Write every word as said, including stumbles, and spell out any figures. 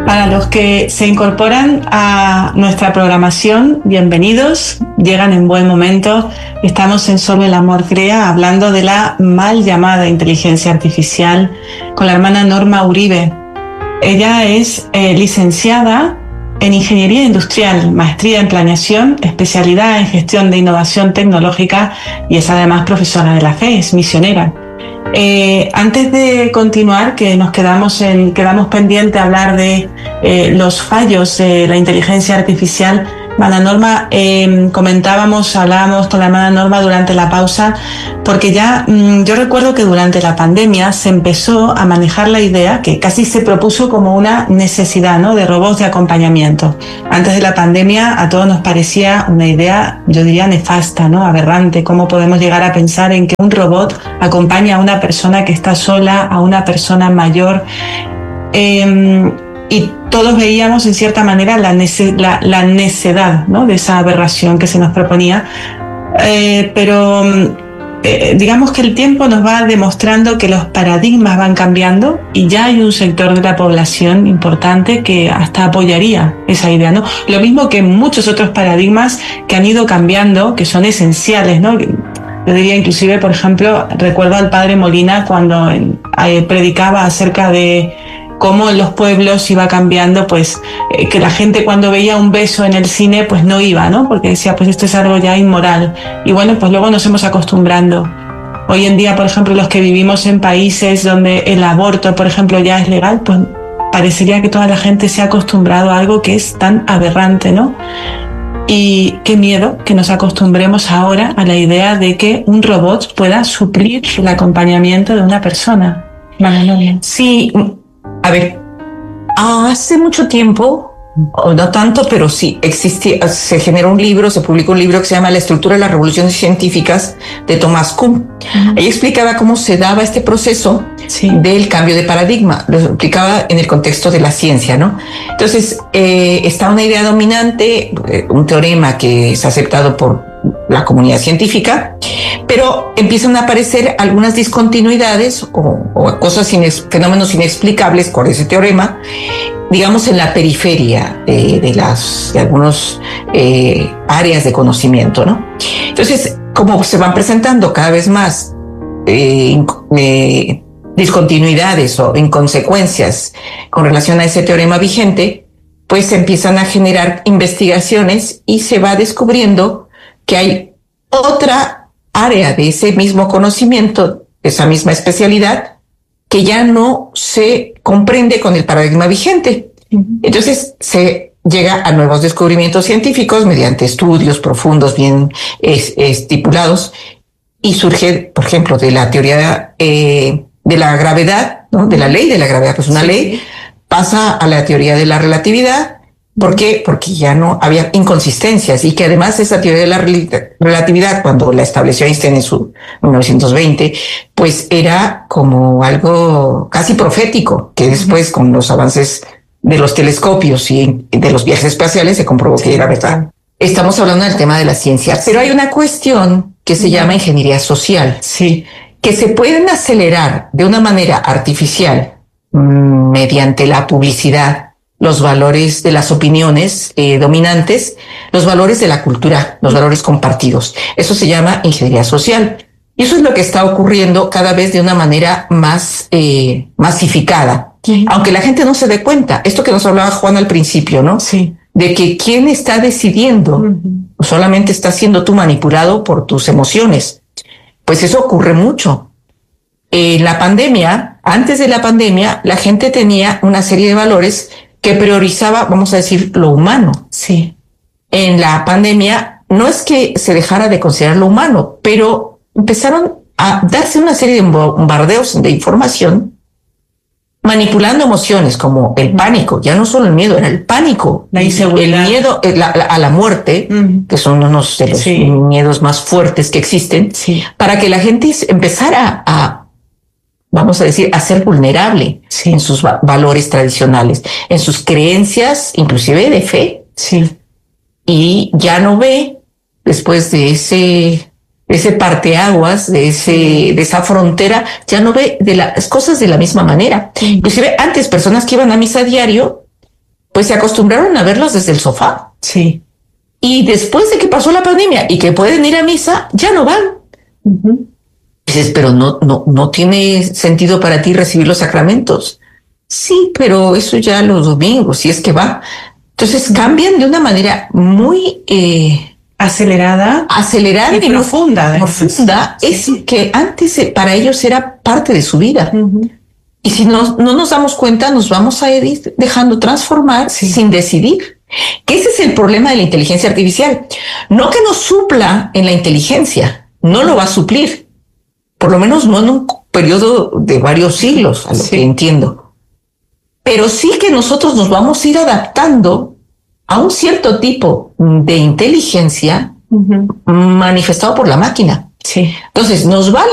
Para los que se incorporan a nuestra programación, bienvenidos, llegan en buen momento. Estamos en Solo el Amor Crea hablando de la mal llamada inteligencia artificial con la hermana Norma Uribe. Ella es eh, licenciada en Ingeniería Industrial, maestría en Planeación, especialidad en Gestión de Innovación Tecnológica y es además profesora de la fe, es misionera. Eh, antes de continuar, que nos quedamos, en, quedamos pendientes a hablar de eh, los fallos de la inteligencia artificial, hermana Norma, eh, comentábamos, hablábamos con la hermana Norma durante la pausa, porque ya mmm, yo recuerdo que durante la pandemia se empezó a manejar la idea, que casi se propuso como una necesidad, ¿no?, de robots de acompañamiento. Antes de la pandemia a todos nos parecía una idea, yo diría, nefasta, ¿no?, aberrante. ¿Cómo podemos llegar a pensar en que un robot acompaña a una persona que está sola, a una persona mayor? Eh, Y todos veíamos, en cierta manera, la, nece- la, la necedad, ¿no?, de esa aberración que se nos proponía. Eh, pero eh, digamos que el tiempo nos va demostrando que los paradigmas van cambiando y ya hay un sector de la población importante que hasta apoyaría esa idea, ¿no? Lo mismo que muchos otros paradigmas que han ido cambiando, que son esenciales, ¿no? Yo diría inclusive, por ejemplo, recuerdo al padre Molina cuando eh, predicaba acerca de cómo en los pueblos iba cambiando, pues eh, que la gente cuando veía un beso en el cine pues no iba, ¿no? Porque decía, pues esto es algo ya inmoral. Y bueno, pues luego nos hemos acostumbrando. Hoy en día, por ejemplo, los que vivimos en países donde el aborto, por ejemplo, ya es legal, pues parecería que toda la gente se ha acostumbrado a algo que es tan aberrante, ¿no? Y qué miedo que nos acostumbremos ahora a la idea de que un robot pueda suplir el acompañamiento de una persona. Manuel. Sí. A ver, hace mucho tiempo, o no tanto, pero sí, existía, se generó un libro, se publicó un libro que se llama La estructura de las revoluciones científicas de Thomas Kuhn. Uh-huh. Ahí explicaba cómo se daba este proceso sí. del cambio de paradigma, lo explicaba en el contexto de la ciencia, ¿no? Entonces, eh, está una idea dominante, eh, un teorema que es aceptado por la comunidad científica, pero empiezan a aparecer algunas discontinuidades o, o cosas, inex, fenómenos inexplicables con ese teorema, digamos en la periferia de, de las de algunos eh, áreas de conocimiento, ¿no? Entonces, como se van presentando cada vez más eh, eh, discontinuidades o inconsecuencias con relación a ese teorema vigente, pues se empiezan a generar investigaciones y se va descubriendo que hay otra área de ese mismo conocimiento, esa misma especialidad, que ya no se comprende con el paradigma vigente. Entonces se llega a nuevos descubrimientos científicos mediante estudios profundos, bien es, estipulados, y surge, por ejemplo, de la teoría eh, de la gravedad, ¿no?, de la ley de la gravedad, pues una sí. ley, pasa a la teoría de la relatividad. ¿Por qué? Porque ya no había inconsistencias y que además esa teoría de la relatividad, cuando la estableció Einstein en su mil novecientos veinte, pues era como algo casi profético, que después con los avances de los telescopios y de los viajes espaciales se comprobó que era verdad. Estamos hablando del tema de la ciencia, pero hay una cuestión que se llama ingeniería social, sí, que se pueden acelerar de una manera artificial mmm, mediante la publicidad, los valores de las opiniones eh, dominantes, los valores de la cultura, los valores compartidos. Eso se llama ingeniería social. Y eso es lo que está ocurriendo cada vez de una manera más eh, masificada. Sí. Aunque la gente no se dé cuenta. Esto que nos hablaba Juan al principio, ¿no? Sí. De que quién está decidiendo, uh-huh. solamente está siendo tú manipulado por tus emociones. Pues eso ocurre mucho. En la pandemia, antes de la pandemia, la gente tenía una serie de valores que priorizaba, vamos a decir, lo humano. Sí. En la pandemia no es que se dejara de considerar lo humano, pero empezaron a darse una serie de bombardeos de información manipulando emociones como el pánico, ya no solo el miedo, era el pánico, la inseguridad, el miedo la, la, a la muerte, uh-huh. que son unos de los sí. miedos más fuertes que existen, sí. para que la gente empezara a vamos a decir, a ser vulnerable sí. en sus va- valores tradicionales, en sus creencias, inclusive de fe. Sí. Y ya no ve, después de ese, ese parteaguas, de ese, de esa frontera, ya no ve de las cosas de la misma manera. Sí. Inclusive antes, personas que iban a misa diario, pues se acostumbraron a verlas desde el sofá. Sí. Y después de que pasó la pandemia y que pueden ir a misa, ya no van. Uh-huh. Dices, pero no, no, no tiene sentido para ti recibir los sacramentos. Sí, pero eso ya los domingos, si es que va. Entonces cambian de una manera muy eh, acelerada, acelerada y, y profunda. Profunda, sí. Es que antes para ellos era parte de su vida. Uh-huh. Y si no, no nos damos cuenta, nos vamos a ir dejando transformar sí. sin decidir. Que ese es el problema de la inteligencia artificial. No que nos supla en la inteligencia, no lo va a suplir. Por lo menos no en un periodo de varios siglos, a lo sí. que entiendo. Pero sí que nosotros nos vamos a ir adaptando a un cierto tipo de inteligencia uh-huh. manifestado por la máquina. Sí. Entonces, nos vale